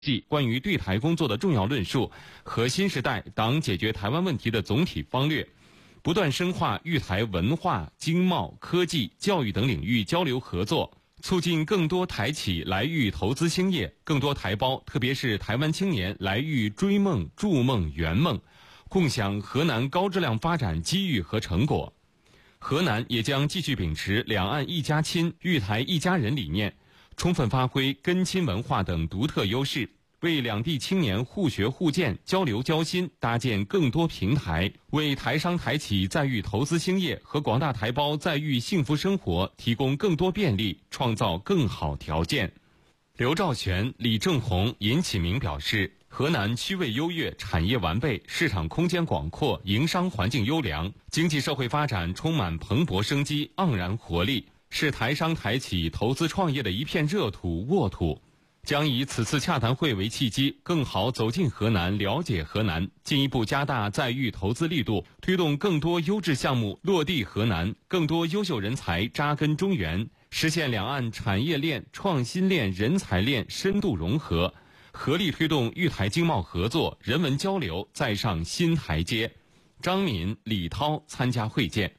关于对台工作的重要论述和新时代党解决台湾问题的总体方略，不断深化豫台文化、经贸、科技、教育等领域交流合作，促进更多台企来豫投资兴业，更多台胞，特别是台湾青年来豫追梦、筑梦、圆梦，共享河南高质量发展机遇和成果。河南也将继续秉持两岸一家亲、豫台一家人理念，充分发挥根亲文化等独特优势，为两地青年互学互鉴、交流交心搭建更多平台，为台商台企在豫投资兴业和广大台胞在豫幸福生活提供更多便利，创造更好条件。刘兆全、李正红、尹启明表示，河南区位优越，产业完备，市场空间广阔，营商环境优良，经济社会发展充满蓬勃生机、盎然活力，是台商台企投资创业的一片热土沃土。将以此次洽谈会为契机，更好走进河南，了解河南，进一步加大在豫投资力度，推动更多优质项目落地河南，更多优秀人才扎根中原，实现两岸产业链、创新链、人才链深度融合，合力推动豫台经贸合作、人文交流再上新台阶。张敏、李涛参加会见。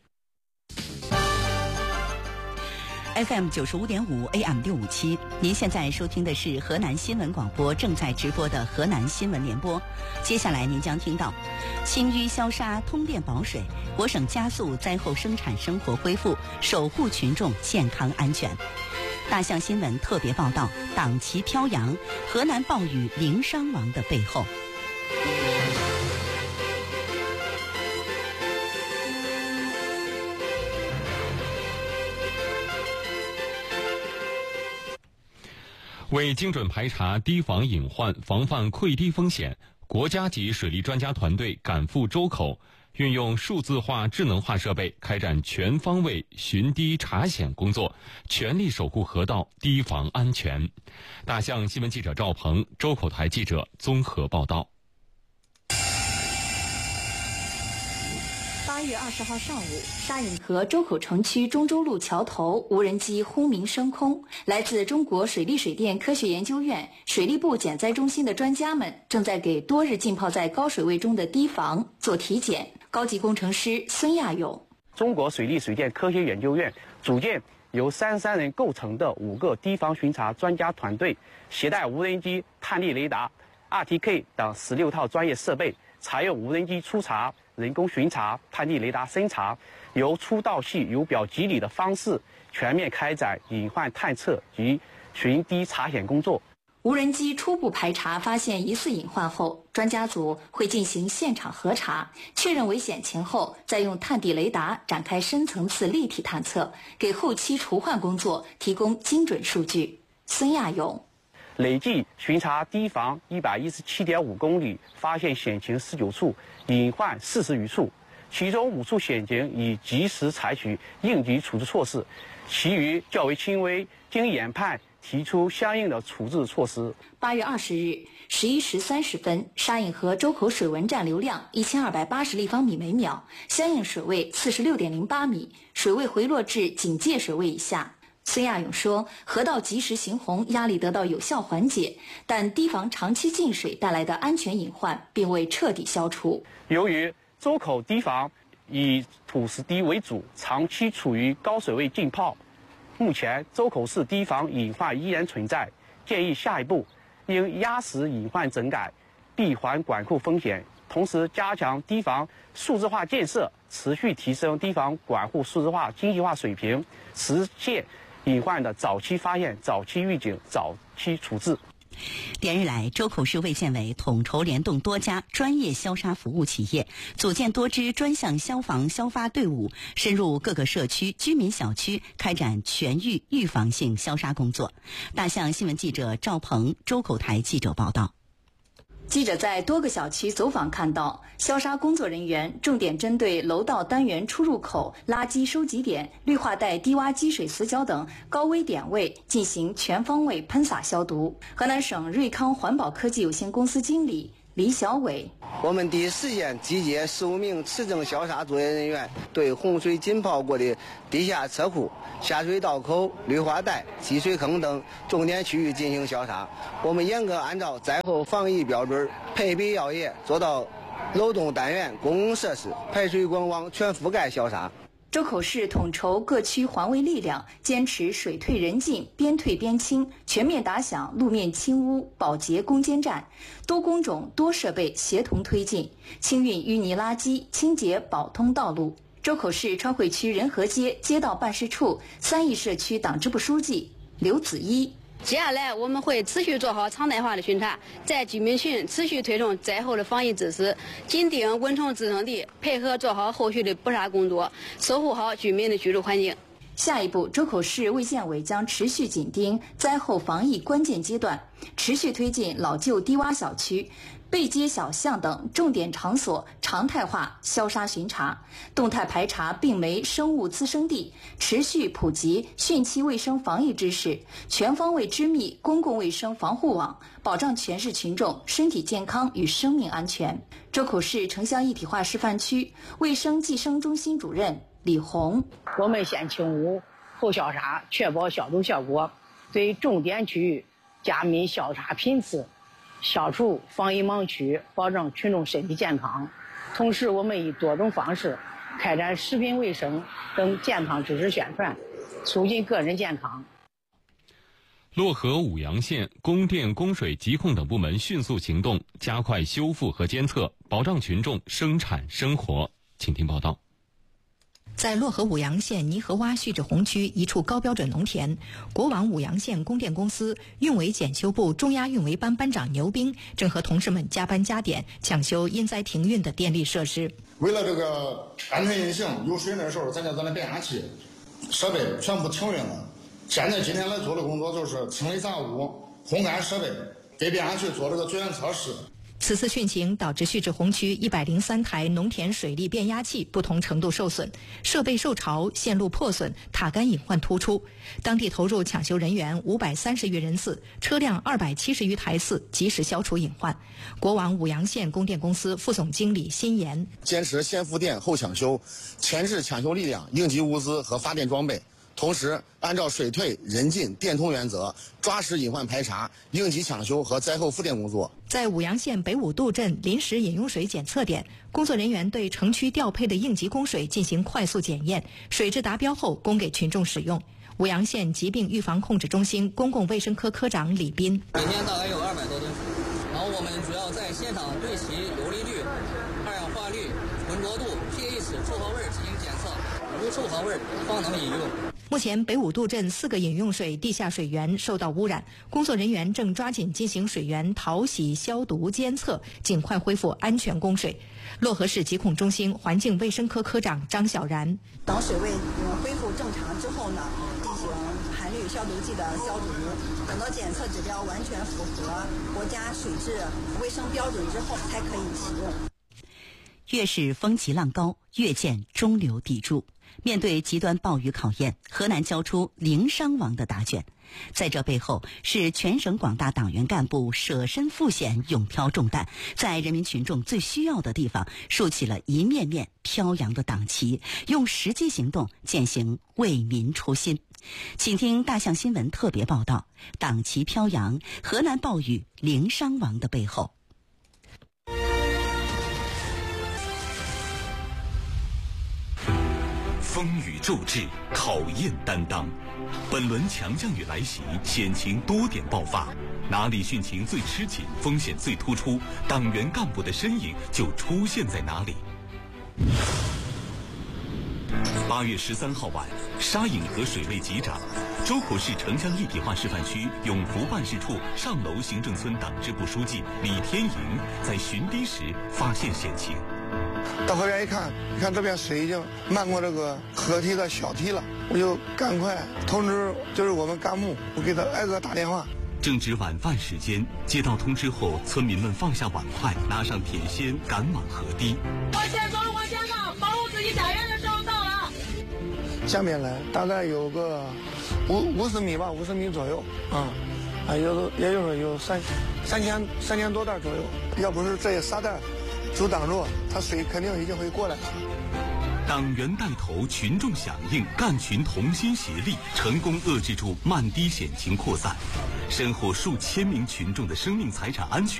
FM 95.5 AM 657，您现在收听的是河南新闻广播正在直播的河南新闻联播。接下来您将听到：清淤消杀，通电保水，我省加速灾后生产生活恢复，守护群众健康安全。大象新闻特别报道：党旗飘扬，河南暴雨零伤亡的背后。 为精准排查堤防隐患，防范溃堤风险，国家级水利专家团队赶赴周口，运用数字化、智能化设备，开展全方位巡堤查险工作，全力守护河道堤防安全。大象新闻记者赵鹏、周口台记者综合报道。 8月20号上午，沙隐河周口城区中州路桥头，无人机轰鸣升空。来自中国水利水电科学研究院水利部减灾中心的专家们正在给多日浸泡在高水位中的堤防做体检。高级工程师孙亚勇： 中国水利水电科学研究院组建由33人构成的5个堤防巡查专家团队，携带无人机、探地雷达、RTK 等16套专业设备，采用无人机初查、人工巡查、探地雷达深查，由粗到细、由表及里的方式，全面开展隐患探测及巡堤查险工作。 无人机初步排查发现疑似隐患后，专家组会进行现场核查，确认危险情后，再用探地雷达展开深层次立体探测，给后期除患工作提供精准数据。孙亚勇： 累计巡查堤防117.5公里，发现险情19处，隐患40余处，其中5处险情已及时采取应急处置措施，其余较为轻微，经研判提出相应的处置措施。 8月20日11时30分，沙隐河周口水文站流量1280立方米每秒，相应水位46.08米，水位回落至警戒水位以下。孙亚勇说，河道及时行洪压力得到有效缓解，但堤防长期进水带来的安全隐患并未彻底消除。 由于周口堤防以土石堤为主，长期处于高水位浸泡，目前周口市堤防隐患依然存在，建议下一步应压实隐患整改，闭环管控风险，同时加强堤防数字化建设，持续提升堤防管护数字化精细化水平，实现隐患的早期发现、早期预警、早期处置。 连日来，周口市卫健委统筹联动多家专业消杀服务企业，组建多支专项消防消发队伍，深入各个社区、居民小区，开展全域预防性消杀工作。大象新闻记者赵鹏、周口台记者报道。 记者在多个小区走访看到，消杀工作人员重点针对楼道单元出入口、垃圾收集点、绿化带低洼积水死角等高危点位进行全方位喷洒消毒。河南省瑞康环保科技有限公司经理李小伟。 我们第一时间集结15名持证消杀作业人员，对洪水浸泡过的地下车库、下水道口、绿化带、积水坑等重点区域进行消杀。我们严格按照灾后防疫标准，配备药液，做到楼栋单元、公共设施、排水管网全覆盖消杀。 周口市统筹各区环卫力量，坚持水退人进，边退边清，全面打响路面清污保洁攻坚战，多工种多设备协同推进，清运淤泥垃圾，清洁保通道路。周口市川汇区仁和街街道办事处3义社区党支部书记刘子一。 接下来我们会持续做好常态化的巡查，在居民群持续推动灾后的防疫知识，紧盯蚊虫滋生地，配合做好后续的捕杀工作，守护好居民的居住环境。 下一步，周口市卫健委将持续紧盯灾后防疫关键阶段，持续推进老旧低洼小区、背街小巷等重点场所常态化消杀巡查，动态排查病媒生物滋生地，持续普及汛期卫生防疫知识，全方位织密公共卫生防护网，保障全市群众身体健康与生命安全。周口市城乡一体化示范区卫生计生中心主任李红： 我们先清污后消杀，确保消毒效果，对重点区域加密消杀频次，消除防疫盲区，保证群众身体健康。同时，我们以多种方式开展食品卫生等健康知识宣传，促进个人健康。 漯河五阳县供电、供水、疾控等部门迅速行动，加快修复和监测，保障群众生产生活。请听报道。 在漯河五阳县泥河洼蓄滞洪区一处高标准农田，国网五阳县供电公司运维检修部中压运维班班长牛兵正和同事们加班加点抢修因灾停运的电力设施。 为了这个安全运行，有水的时候，咱的变压器设备全部停运了。现在今天来做的工作就是清理杂物、烘干设备，给变压器做这个绝缘测试。 此次汛情导致蓄滞洪区103台农田水利变压器不同程度受损，设备受潮、线路破损、塔杆隐患突出。当地投入抢修人员530余人次，车辆270余台次，及时消除隐患。国网五阳县供电公司副总经理辛岩： 坚持先复电后抢修，牵制抢修力量、应急物资和发电装备。同时，按照水退人进电通原则，抓实隐患排查、应急抢修和灾后复电工作。 在五阳县北五渡镇临时饮用水检测点，工作人员对城区调配的应急供水进行快速检验，水质达标后供给群众使用。五阳县疾病预防控制中心公共卫生科科长李斌： 每天大概有200多吨水，然后我们主要在现场对其游离率、二氧化氯、浑浊度、pH、臭毫味进行检测，无臭毫味方能饮用。 目前北五渡镇4个饮用水地下水源受到污染，工作人员正抓紧进行水源淘洗、消毒、监测，尽快恢复安全供水。漯河市疾控中心环境卫生科科长张小然： 当水位恢复正常之后呢，进行含氯消毒剂的消毒，等到检测指标完全符合国家水质卫生标准之后才可以启用。 越是风急浪高，越见中流砥柱。面对极端暴雨考验，河南交出零伤亡的大卷。在这背后，是全省广大党员干部舍身赴险，勇挑重担，在人民群众最需要的地方竖起了一面面飘扬的党旗，用实际行动践行为民初心。请听大象新闻特别报道：党旗飘扬，河南暴雨零伤亡的背后。 风雨骤至，考验担当。本轮强降雨来袭，险情多点爆发，哪里汛情最吃紧，风险最突出，党员干部的身影就出现在哪里。8月13号晚，沙引河水位急涨，周口市城乡一体化示范区永福办事处上楼行政村党支部书记李天营在巡堤时发现险情。 到河边一看，这边水已经漫过这个河堤的小堤了，我就赶快通知就是我们干部，我给他挨个打电话。 正值晚饭时间，接到通知后，村民们放下碗筷，拿上铁锨，赶往河堤。 往前走，往前走，保护自己家园的时候到了。 下面来大概有个50米吧，50米左右啊，也就是有30 3000多袋左右。要不是这些沙袋阻挡住，它水肯定已经会过来。 党员带头，群众响应，干群同心协力，成功遏制住漫堤险情扩散，身后数千名群众的生命财产安全